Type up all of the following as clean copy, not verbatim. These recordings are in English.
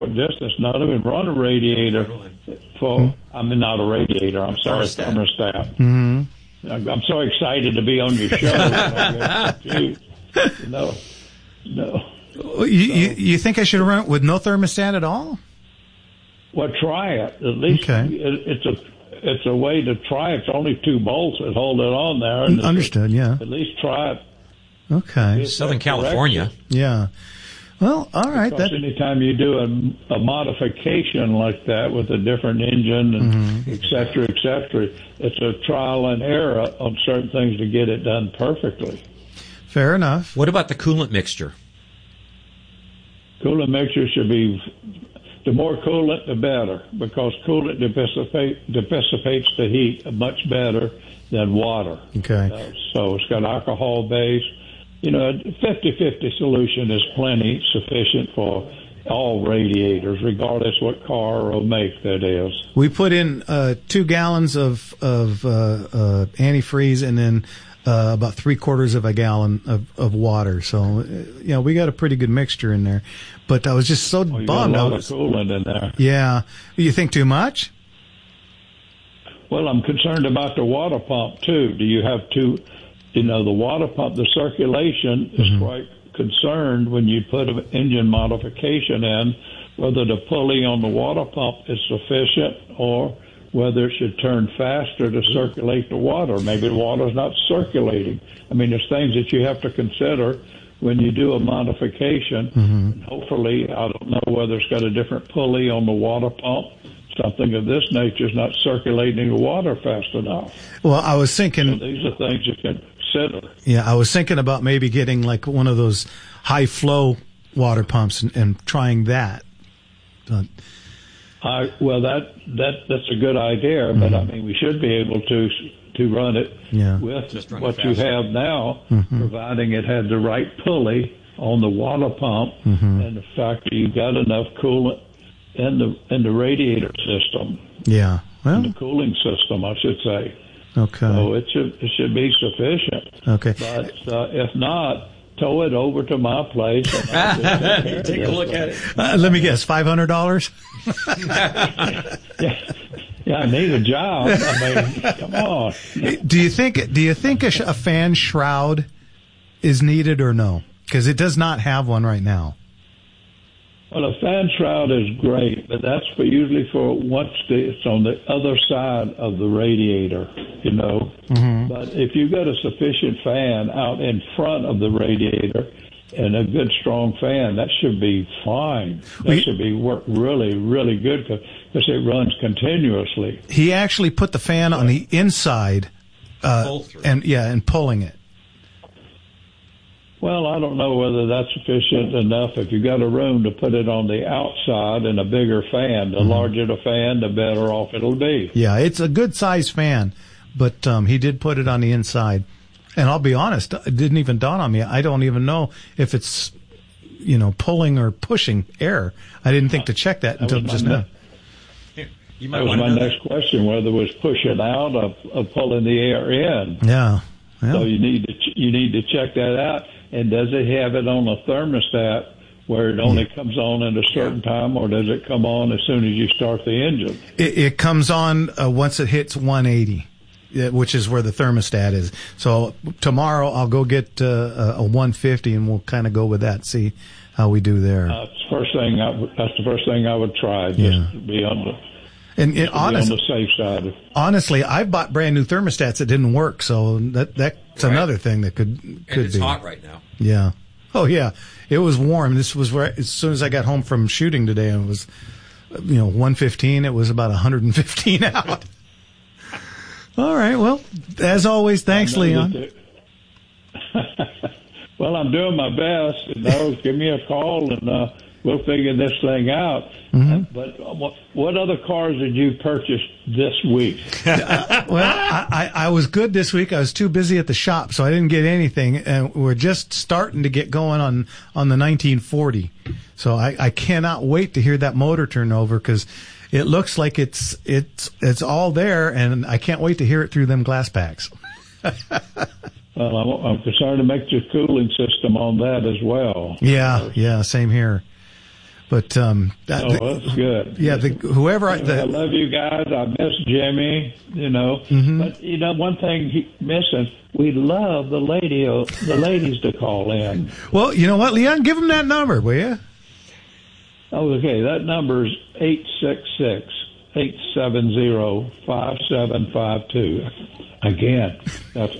distance. Not even run a radiator for. I mean, not a radiator. I'm sorry, thermostat. Mm-hmm. I'm so excited to be on your show. No. You think I should run it with no thermostat at all? Well, try it. At least it's a way to try it. It's only 2 bolts that hold it on there. And understood, yeah. At least try it. Okay. Southern California. Yeah. Well, all right. Because anytime you do a modification like that with a different engine and et cetera, it's a trial and error on certain things to get it done perfectly. Fair enough. What about the coolant mixture? Coolant mixture should be, the more coolant, the better, because coolant dissipates the heat much better than water. Okay. So it's got alcohol base. A 50-50 solution is plenty sufficient for all radiators, regardless what car or make that is. We put in 2 gallons of antifreeze and then about 3/4 of a gallon of water. So, we got a pretty good mixture in there. But I was just so bummed. Got a lot of coolant in there. Yeah. You think too much? Well, I'm concerned about the water pump, too. Do you have to... the water pump, the circulation is quite concerned when you put an engine modification in, whether the pulley on the water pump is sufficient or whether it should turn faster to circulate the water. Maybe the water's not circulating. I mean, there's things that you have to consider when you do a modification. And hopefully, I don't know whether it's got a different pulley on the water pump. Something of this nature is not circulating the water fast enough. Well, I was thinking... So these are things you can consider. Yeah, I was thinking about maybe getting like one of those high-flow water pumps and trying that. Well, that's a good idea, but I mean, we should be able to run it with what you have now, providing it had the right pulley on the water pump, and the fact that you got enough coolant in the radiator system. Yeah, well, in the cooling system, I should say. Okay. So it should be sufficient. Okay. But if not, tow it over to my place. And take a look at it. Let me guess, $500? Yeah, I need a job. I mean, come on. Do you think a fan shroud is needed or no? Because it does not have one right now. Well, a fan shroud is great, but that's usually for once it's on the other side of the radiator, But if you've got a sufficient fan out in front of the radiator and a good strong fan, that should be fine. That should be work really, really good because it runs continuously. He actually put the fan on the inside, and pulling it. Well, I don't know whether that's sufficient enough. If you've got a room to put it on the outside and a bigger fan, the larger the fan, the better off it'll be. Yeah, it's a good size fan, but he did put it on the inside. And I'll be honest, it didn't even dawn on me. I don't even know if it's, pulling or pushing air. I didn't think to check that until just now. That was my next question, whether it was pushing out or pulling the air in. Yeah. Well. So you need to check that out. And does it have it on a thermostat where it only comes on at a certain time, or does it come on as soon as you start the engine? It comes on once it hits 180, which is where the thermostat is. So tomorrow I'll go get a 150, and we'll kind of go with that, see how we do there. That's the first thing I would try, just to be on the... And on the safe side. Honestly, I've bought brand new thermostats that didn't work, so that's another thing that could and it's be. Hot right now. Yeah. Oh yeah, it was warm. This was where as soon as I got home from shooting today, it was 115. It was about 115 out. All right. Well, as always, thanks, Leon. Well, I'm doing my best. Give me a call and we'll figure this thing out. But what other cars did you purchase this week? I was good this week. I was too busy at the shop, so I didn't get anything. And we're just starting to get going on the 1940. So I cannot wait to hear that motor turn over because it looks like it's all there, and I can't wait to hear it through them glass packs. Well, I'm concerned to make the cooling system on that as well. Yeah, same here. But that's good. Yeah, whoever I love you guys. I miss Jimmy. But one thing missing. We love the ladies to call in. Well, you know what, Leon? Give them that number, will you? Okay, that number is 866-870-5752. Again, that's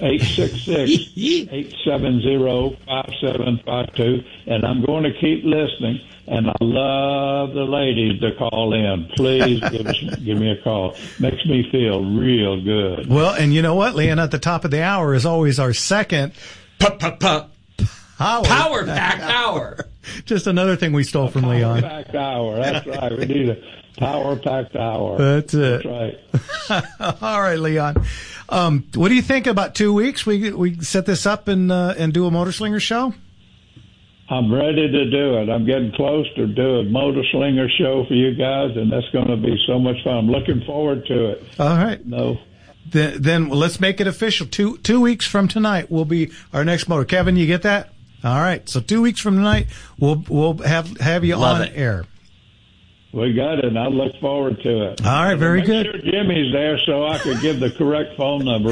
866-870-5752. And I'm going to keep listening. And I love the ladies to call in. Please give me a call. Makes me feel real good. Well, and you know what, Leon? At the top of the hour is always our second Power Pack Hour. Just another thing we stole from Leon. Power Pack Hour. That's right. We need a Power Pack Hour. That's it. That's right. All right, Leon. What do you think about 2 weeks? We set this up and do a Motor Slinger show? I'm ready to do it. I'm getting close to do a Motor Slinger show for you guys, and that's going to be so much fun. I'm looking forward to it. All right. No. Then let's make it official. 2 weeks from tonight will be our next motor. Kevin, you get that? All right. So 2 weeks from tonight, we'll have you on air. We got it, and I look forward to it. All right, very good. Make sure Jimmy's there so I could give the correct phone number,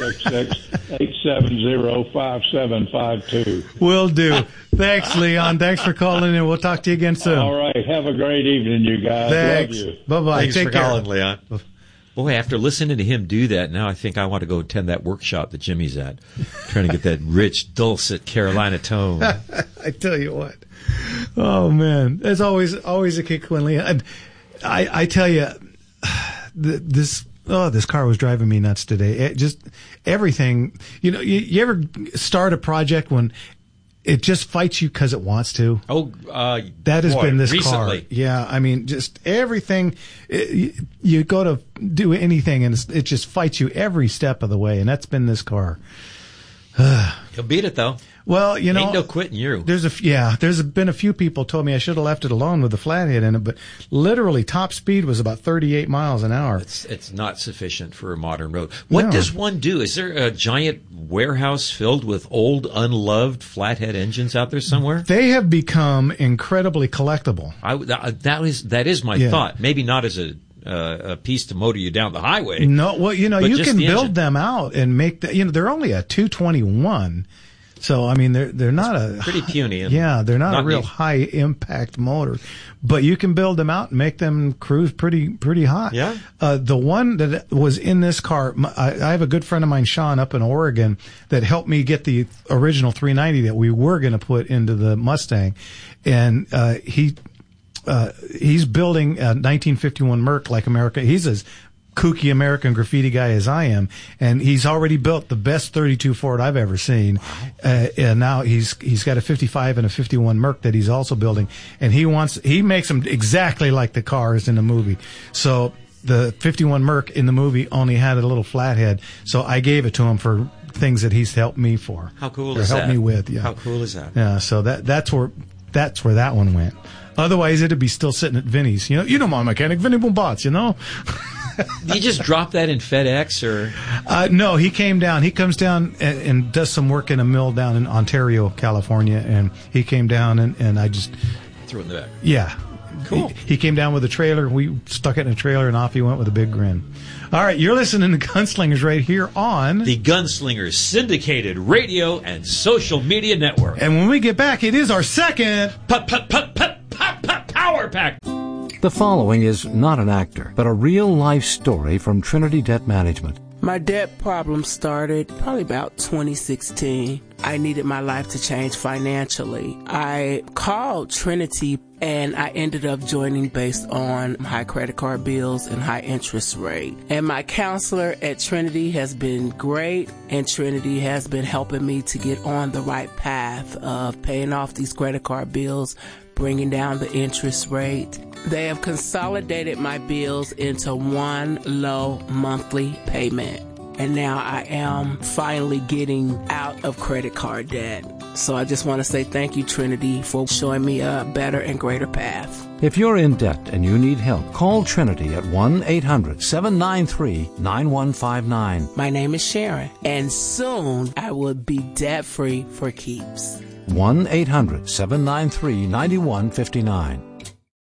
866-870-5752. Will do. Thanks, Leon. Thanks for calling in. We'll talk to you again soon. All right. Have a great evening, you guys. Thanks. Love you. Bye-bye. Thanks for calling, Leon. Boy, after listening to him do that, now I think I want to go attend that workshop that Jimmy's at, trying to get that rich, dulcet Carolina tone. I tell you what. Oh, man. There's always a kick when Leon. I tell you, this car was driving me nuts today. Just everything. You know, you ever start a project when it just fights you because it wants to? That has been this recently. car. Yeah, I mean, just everything. You go to do anything, and it just fights you every step of the way, and that's been this car. He'll beat it, though. Well, you know, ain't no quitting you. There's been a few people told me I should have left it alone with the flathead in it, but literally top speed was about 38 miles an hour. It's not sufficient for a modern road. What does one do? Is there a giant warehouse filled with old, unloved flathead engines out there somewhere? They have become incredibly collectible. That is my thought. Maybe not as a piece to motor you down the highway. No, well, you know, you can build engine. them out and make they're only a 221. So, I mean, they're not pretty puny. They're not a real high impact motor, but you can build them out and make them cruise pretty hot. Yeah. The one that was in this car, I have a good friend of mine, Sean, up in Oregon, that helped me get the original 390 that we were going to put into the Mustang. And, he's building a 1951 Merc like America. He's as kooky American graffiti guy as I am, and he's already built the best 32 Ford I've ever seen. And now he's got a 55 and a 51 Merc that he's also building, and he makes them exactly like the cars in the movie. So the 51 Merc in the movie only had a little flathead, so I gave it to him for things that he's helped me for. How cool is that? Helped me with, yeah. How cool is that? Yeah, so that's where that one went. Otherwise, it'd be still sitting at Vinny's. You know my mechanic, Vinny Bombats, you know? Did you just drop that in FedEx or? No, he came down. He comes down and does some work in a mill down in Ontario, California, and he came down and I just threw it in the back. Yeah. Cool. He came down with a trailer. We stuck it in a trailer, and off he went with a big grin. All right, you're listening to Gunslingers right here on the Gunslingers syndicated radio and social media network. And when we get back, it is our second Power Pack. The following is not an actor, but a real-life story from Trinity Debt Management. My debt problem started probably about 2016. I needed my life to change financially. I called Trinity and I ended up joining based on high credit card bills and high interest rate. And my counselor at Trinity has been great, and Trinity has been helping me to get on the right path of paying off these credit card bills, bringing down the interest rate. They have consolidated my bills into one low monthly payment. And now I am finally getting out of credit card debt. So I just want to say thank you, Trinity, for showing me a better and greater path. If you're in debt and you need help, call Trinity at 1-800-793-9159. My name is Sharon, and soon I will be debt-free for keeps. 1-800-793-9159.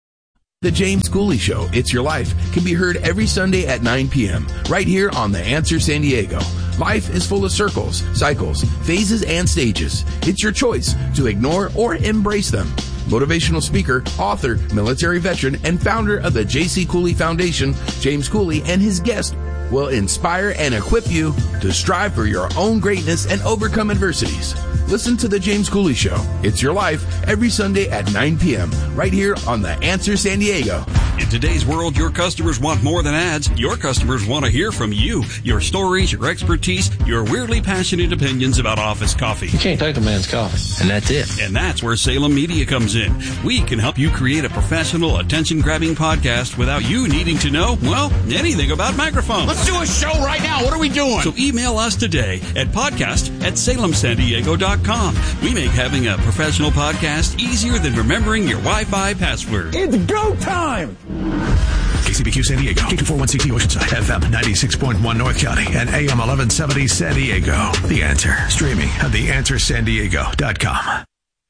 The James Cooley Show, It's Your Life, can be heard every Sunday at 9 p.m. right here on The Answer San Diego. Life is full of circles, cycles, phases, and stages. It's your choice to ignore or embrace them. Motivational speaker, author, military veteran, and founder of the J.C. Cooley Foundation, James Cooley, and his guest will inspire and equip you to strive for your own greatness and overcome adversities. Listen to The James Cooley Show, It's Your Life, every Sunday at 9 p.m. right here on The Answer San Diego. In today's world, your customers want more than ads. Your customers want to hear from you, your stories, your expertise, your weirdly passionate opinions about office coffee. You can't take a man's coffee, and that's it. And that's where Salem Media comes in. We can help you create a professional, attention-grabbing podcast without you needing to know, well, anything about microphones. Let's do a show right now. What are we doing? So email us today at podcast@salemsandiego.com. We make having a professional podcast easier than remembering your Wi-Fi password. It's go time! KCBQ San Diego, K241CT Oceanside, FM 96.1 North County, and AM 1170 San Diego. The Answer, streaming at theanswersandiego.com.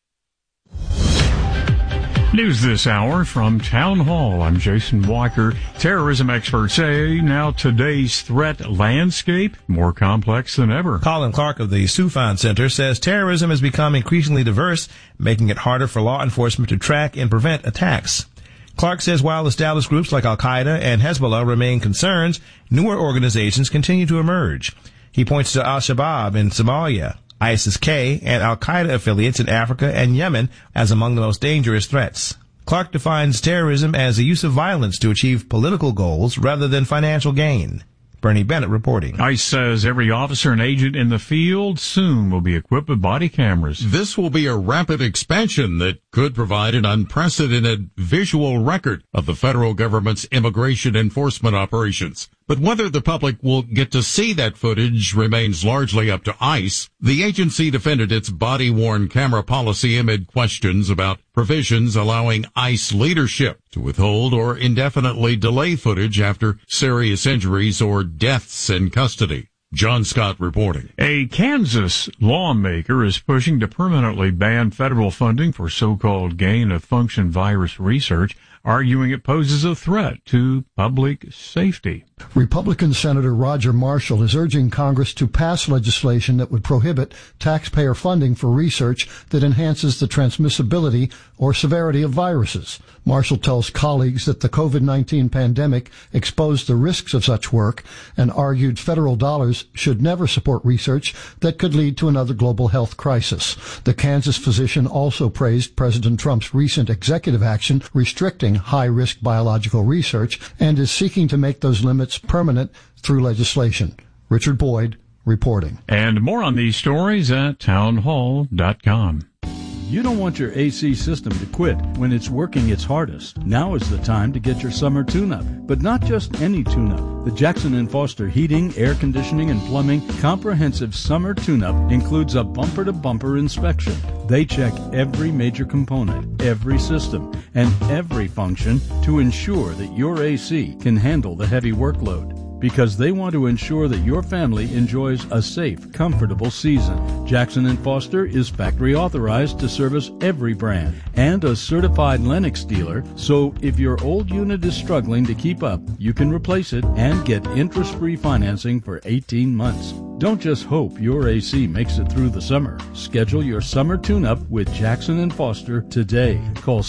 News this hour from Town Hall. I'm Jason Walker. Terrorism experts say now today's threat landscape more complex than ever. Colin Clark of the Soufan Center says terrorism has become increasingly diverse, making it harder for law enforcement to track and prevent attacks. Clark says while established groups like Al-Qaeda and Hezbollah remain concerns, newer organizations continue to emerge. He points to Al-Shabaab in Somalia, ISIS-K, and Al-Qaeda affiliates in Africa and Yemen as among the most dangerous threats. Clark defines terrorism as the use of violence to achieve political goals rather than financial gain. Bernie Bennett reporting. ICE says every officer and agent in the field soon will be equipped with body cameras. This will be a rapid expansion that could provide an unprecedented visual record of the federal government's immigration enforcement operations. But whether the public will get to see that footage remains largely up to ICE. The agency defended its body-worn camera policy amid questions about provisions allowing ICE leadership to withhold or indefinitely delay footage after serious injuries or deaths in custody. John Scott reporting. A Kansas lawmaker is pushing to permanently ban federal funding for so-called gain-of-function virus research, arguing it poses a threat to public safety. Republican Senator Roger Marshall is urging Congress to pass legislation that would prohibit taxpayer funding for research that enhances the transmissibility or severity of viruses. Marshall tells colleagues that the COVID-19 pandemic exposed the risks of such work and argued federal dollars should never support research that could lead to another global health crisis. The Kansas physician also praised President Trump's recent executive action restricting high-risk biological research and is seeking to make those limits permanent through legislation. Richard Boyd reporting. And more on these stories at townhall.com. You don't want your AC system to quit when it's working its hardest. Now is the time to get your summer tune-up, but not just any tune-up. The Jackson & Foster Heating, Air Conditioning, and Plumbing Comprehensive Summer Tune-Up includes a bumper-to-bumper inspection. They check every major component, every system, and every function to ensure that your AC can handle the heavy workload. Because they want to ensure that your family enjoys a safe, comfortable season. Jackson & Foster is factory authorized to service every brand and a certified Lennox dealer, so if your old unit is struggling to keep up, you can replace it and get interest-free financing for 18 months. Don't just hope your AC makes it through the summer. Schedule your summer tune-up with Jackson & Foster today. Call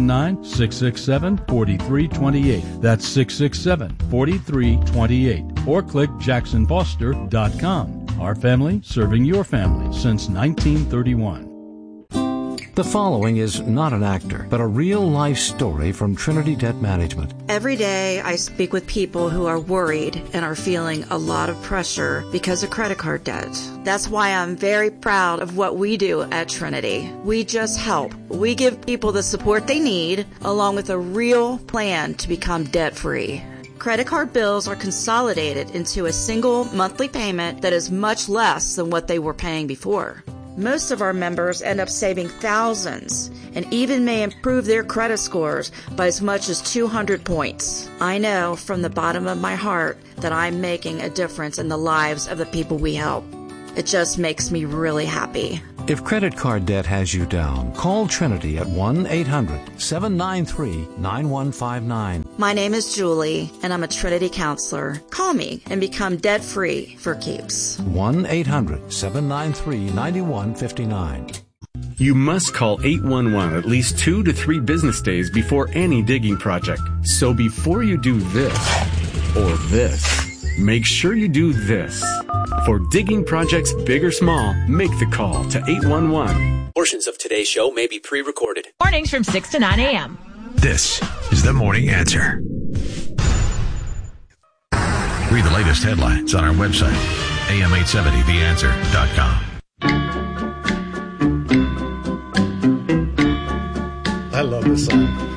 619-667-4328. That's 667-4328. Or click jacksonfoster.com. Our family serving your family since 1931. The following is not an actor, but a real-life story from Trinity Debt Management. Every day I speak with people who are worried and are feeling a lot of pressure because of credit card debt. That's why I'm very proud of what we do at Trinity. We just help. We give people the support they need, along with a real plan to become debt-free. Credit card bills are consolidated into a single monthly payment that is much less than what they were paying before. Most of our members end up saving thousands and even may improve their credit scores by as much as 200 points. I know from the bottom of my heart that I'm making a difference in the lives of the people we help. It just makes me really happy. If credit card debt has you down, call Trinity at 1-800-793-9159. My name is Julie, and I'm a Trinity counselor. Call me and become debt-free for keeps. 1-800-793-9159. You must call 811 at least 2 to 3 business days before any digging project. So before you do this or this, make sure you do this. For digging projects big or small, make the call to 811. Portions of today's show may be pre-recorded. Mornings from 6 to 9 a.m. This is The Morning Answer. Read the latest headlines on our website, am870theanswer.com. I love this song.